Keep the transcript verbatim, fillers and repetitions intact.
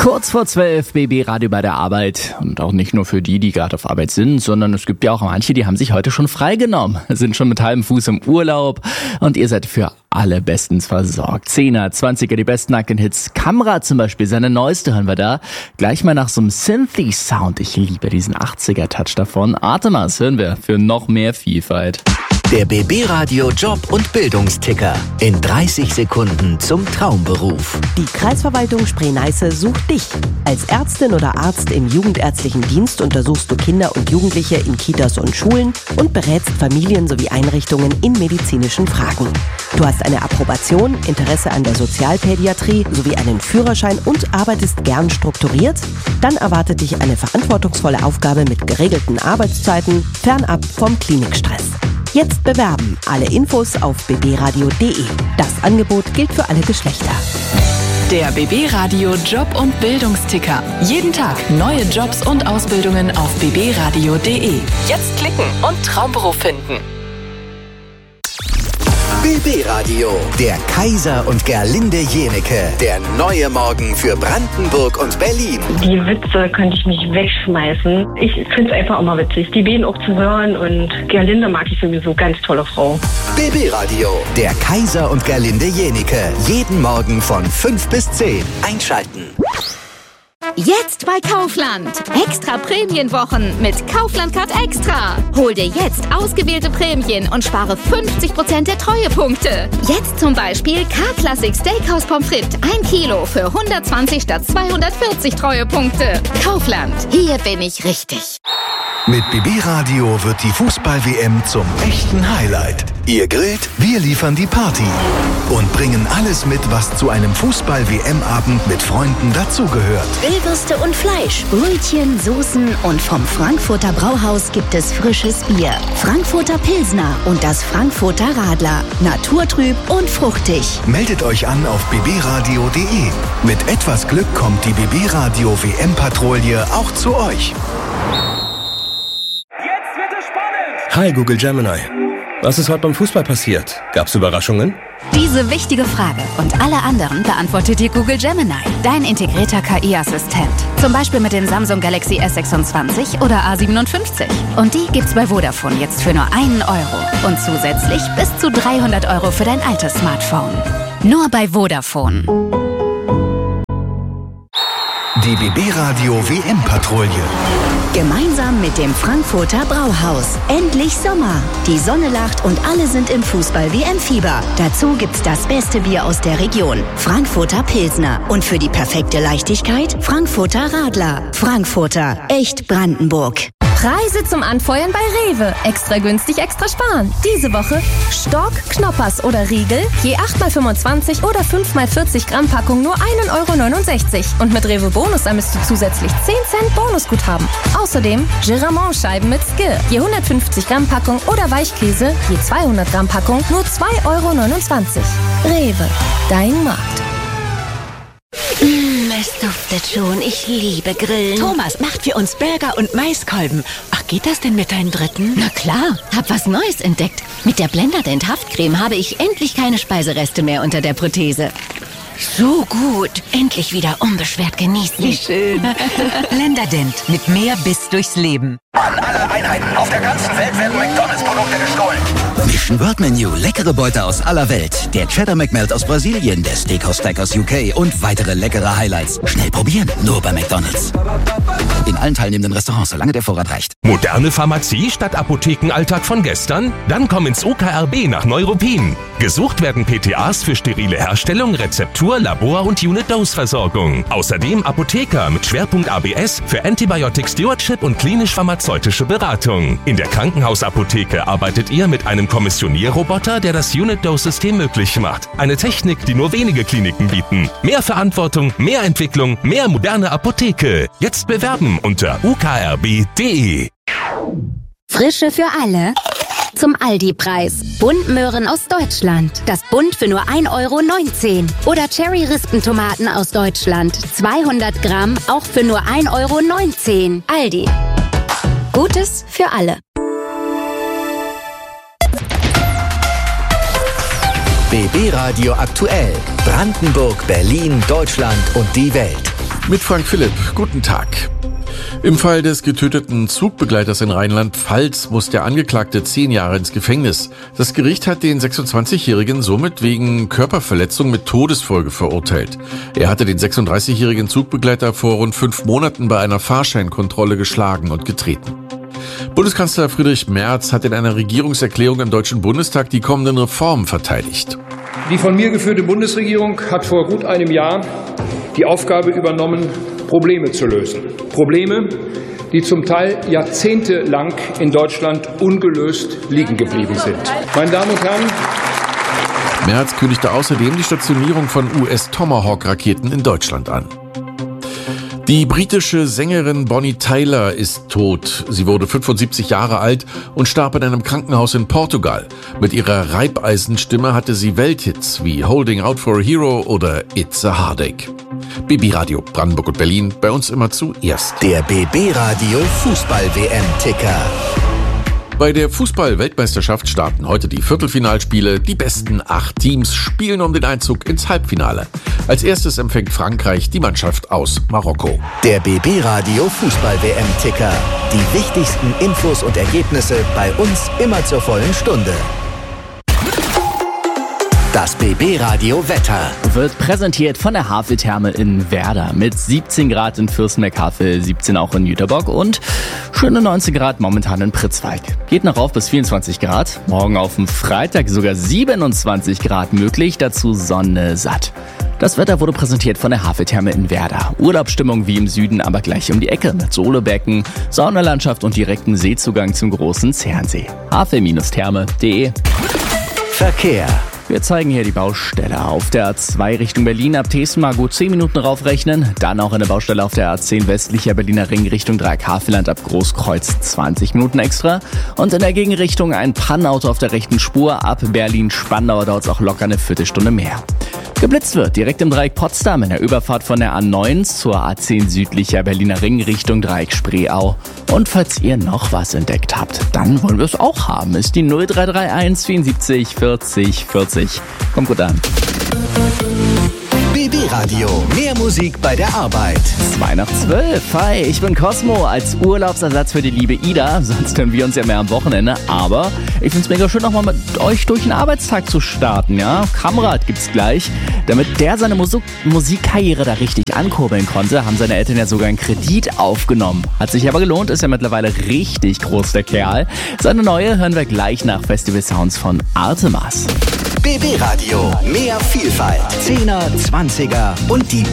Kurz vor zwölf, B B Radio bei der Arbeit. Und auch nicht nur für die, die gerade auf Arbeit sind, sondern es gibt ja auch manche, die haben sich heute schon freigenommen, sind schon mit halbem Fuß im Urlaub und ihr seid für alle bestens versorgt. Zehner, Zwanziger, die besten Nacken-Hits. Kamera zum Beispiel, seine neueste hören wir da. Gleich mal nach so einem Synthi-Sound. Ich liebe diesen achtziger-Touch davon. Artemas hören wir für noch mehr Vielfalt. Der B B Radio Job- und Bildungsticker. In dreißig Sekunden zum Traumberuf. Die Kreisverwaltung Spree-Neiße sucht dich. Als Ärztin oder Arzt im jugendärztlichen Dienst untersuchst du Kinder und Jugendliche in Kitas und Schulen und berätst Familien sowie Einrichtungen in medizinischen Fragen. Du hast eine Approbation, Interesse an der Sozialpädiatrie sowie einen Führerschein und arbeitest gern strukturiert? Dann erwartet dich eine verantwortungsvolle Aufgabe mit geregelten Arbeitszeiten, fernab vom Klinikstress. Jetzt bewerben. Alle Infos auf b b radio punkt d e. Das Angebot gilt für alle Geschlechter. Der B B Radio Job- und Bildungsticker. Jeden Tag neue Jobs und Ausbildungen auf b b radio punkt d e. Jetzt klicken und Traumberuf finden. B B Radio, der Kaiser und Gerlinde Jenecke. Der neue Morgen für Brandenburg und Berlin. Die Witze könnte ich nicht wegschmeißen. Ich finde es einfach immer witzig, die beiden auch zu hören. Und Gerlinde mag ich sowieso, ganz tolle Frau. B B Radio, der Kaiser und Gerlinde Jenecke. Jeden Morgen von fünf bis zehn. Einschalten. Jetzt bei Kaufland. Extra Prämienwochen mit Kaufland Card Extra. Hol dir jetzt ausgewählte Prämien und spare fünfzig Prozent der Treuepunkte. Jetzt zum Beispiel K-Classic Steakhouse Pommes frites. ein Kilo für hundertzwanzig statt zweihundertvierzig Treuepunkte. Kaufland. Hier bin ich richtig. Mit B B Radio wird die Fußball-W M zum echten Highlight. Ihr grillt, wir liefern die Party und bringen alles mit, was zu einem Fußball-W M-Abend mit Freunden dazugehört. Grillwürste und Fleisch, Brötchen, Soßen und vom Frankfurter Brauhaus gibt es frisches Bier. Frankfurter Pilsner und das Frankfurter Radler. Naturtrüb und fruchtig. Meldet euch an auf b b radio punkt d e. Mit etwas Glück kommt die B B Radio W M-Patrouille auch zu euch. Hi Google Gemini. Was ist heute beim Fußball passiert? Gab's Überraschungen? Diese wichtige Frage und alle anderen beantwortet dir Google Gemini, dein integrierter K I-Assistent. Zum Beispiel mit dem Samsung Galaxy S sechsundzwanzig oder A siebenundfünfzig. Und die gibt's bei Vodafone jetzt für nur einen Euro. Und zusätzlich bis zu dreihundert Euro für dein altes Smartphone. Nur bei Vodafone. Die B B Radio W M-Patrouille. Gemeinsam mit dem Frankfurter Brauhaus. Endlich Sommer. Die Sonne lacht und alle sind im Fußball-W M-Fieber. Dazu gibt's das beste Bier aus der Region. Frankfurter Pilsner. Und für die perfekte Leichtigkeit Frankfurter Radler. Frankfurter. Echt Brandenburg. Preise zum Anfeuern bei Rewe. Extra günstig, extra sparen. Diese Woche Stork, Knoppers oder Riegel. Je acht mal fünfundzwanzig oder fünf mal vierzig Gramm Packung nur ein Euro neunundsechzig. Und mit Rewe Bonus ermisst du zusätzlich zehn Cent Bonusguthaben. Außerdem Geramont-Scheiben mit Skill. Je hundertfünfzig Gramm Packung oder Weichkäse. Je zweihundert Gramm Packung nur zwei Euro neunundzwanzig. Rewe. Dein Markt. Mmh, es duftet schon. Ich liebe Grillen. Thomas macht für uns Burger und Maiskolben. Ach, geht das denn mit deinen Dritten? Na klar, hab was Neues entdeckt. Mit der Blenderdent Haftcreme habe ich endlich keine Speisereste mehr unter der Prothese. So gut. Endlich wieder unbeschwert genießen. Wie schön. Blenderdent. Mit mehr Biss durchs Leben. An alle Einheiten auf der ganzen Welt werden McDonalds-Produkte gestohlen. Mission World Menu. Leckere Beute aus aller Welt. Der Cheddar McMelt aus Brasilien, der Steakhouse Stack aus U K und weitere leckere Highlights. Schnell probieren. Nur bei McDonalds. In allen teilnehmenden Restaurants, solange der Vorrat reicht. Moderne Pharmazie statt Apothekenalltag von gestern? Dann komm ins U K R B nach Neuruppin. Gesucht werden P T As für sterile Herstellung, Rezeptur, Labor und Unit-Dose-Versorgung. Außerdem Apotheker mit Schwerpunkt A B S für Antibiotic Stewardship und klinisch-pharmazeutische Beratung. In der Krankenhausapotheke arbeitet ihr mit einem Kommissionierroboter, der das Unit-Dose-System möglich macht. Eine Technik, die nur wenige Kliniken bieten. Mehr Verantwortung, mehr Entwicklung, mehr moderne Apotheke. Jetzt bewerben unter u k r b punkt d e. Frische für alle. Zum Aldi-Preis. Buntmöhren aus Deutschland. Das Bunt für nur ein Euro neunzehn. Oder Cherry-Rispentomaten aus Deutschland. zweihundert Gramm, auch für nur ein Euro neunzehn. Aldi. Gutes für alle. B B Radio aktuell. Brandenburg, Berlin, Deutschland und die Welt. Mit Frank Philipp. Guten Tag. Im Fall des getöteten Zugbegleiters in Rheinland-Pfalz muss der Angeklagte zehn Jahre ins Gefängnis. Das Gericht hat den sechsundzwanzigjährigen somit wegen Körperverletzung mit Todesfolge verurteilt. Er hatte den sechsunddreißigjährigen Zugbegleiter vor rund fünf Monaten bei einer Fahrscheinkontrolle geschlagen und getreten. Bundeskanzler Friedrich Merz hat in einer Regierungserklärung im Deutschen Bundestag die kommenden Reformen verteidigt. Die von mir geführte Bundesregierung hat vor gut einem Jahr die Aufgabe übernommen, Probleme zu lösen. Probleme, die zum Teil jahrzehntelang in Deutschland ungelöst liegen geblieben sind. Meine Damen und Herren, Merz kündigte außerdem die Stationierung von U S-Tomahawk-Raketen in Deutschland an. Die britische Sängerin Bonnie Tyler ist tot. Sie wurde fünfundsiebzig Jahre alt und starb in einem Krankenhaus in Portugal. Mit ihrer Reibeisenstimme hatte sie Welthits wie Holding Out for a Hero oder It's a Heartache. B B Radio Brandenburg und Berlin, bei uns immer zuerst. Der B B Radio Fußball-W M-Ticker. Bei der Fußball-Weltmeisterschaft starten heute die Viertelfinalspiele. Die besten acht Teams spielen um den Einzug ins Halbfinale. Als erstes empfängt Frankreich die Mannschaft aus Marokko. Der B B Radio Fußball-W M-Ticker. Die wichtigsten Infos und Ergebnisse bei uns immer zur vollen Stunde. Das B B Radio Wetter wird präsentiert von der Havel-Therme in Werder mit siebzehn Grad in Fürstenberg-Havel, siebzehn auch in Jüterbock und schöne neunzehn Grad momentan in Pritzwalk. Geht noch rauf bis vierundzwanzig Grad, morgen auf dem Freitag sogar siebenundzwanzig Grad möglich, dazu Sonne satt. Das Wetter wurde präsentiert von der Havel-Therme in Werder. Urlaubsstimmung wie im Süden, aber gleich um die Ecke mit Solebecken, Saunalandschaft und direkten Seezugang zum großen Zernsee. havel Therme punkt de. Verkehr. Wir zeigen hier die Baustelle. Auf der A zwei Richtung Berlin ab Tesma gut zehn Minuten raufrechnen. Dann auch eine Baustelle auf der A zehn westlicher Berliner Ring Richtung Dreieck-Havelland ab Großkreuz zwanzig Minuten extra. Und in der Gegenrichtung ein Pannenauto auf der rechten Spur. Ab Berlin-Spandau dauert es auch locker eine Viertelstunde mehr. Geblitzt wird direkt im Dreieck Potsdam in der Überfahrt von der A neun zur A zehn südlicher Berliner Ring Richtung Dreieck Spreeau. Und falls ihr noch was entdeckt habt, dann wollen wir es auch haben. Ist die null drei drei eins vierundsiebzig vierzig vierzig. Kommt gut an. B B Radio, mehr Musik bei der Arbeit. zwei nach zwölf. Hi, ich bin Cosmo als Urlaubsersatz für die liebe Ida. Sonst hören wir uns ja mehr am Wochenende. Aber ich find's mega schön, nochmal mit euch durch den Arbeitstag zu starten. Ja, Kamerad gibt's gleich. Damit der seine Musik- Musikkarriere da richtig ankurbeln konnte, haben seine Eltern ja sogar einen Kredit aufgenommen. Hat sich aber gelohnt, ist ja mittlerweile richtig groß, der Kerl. Seine neue hören wir gleich nach Festival Sounds von Artemas. B B Radio, mehr Vielfalt, Zehner, Zwanziger und die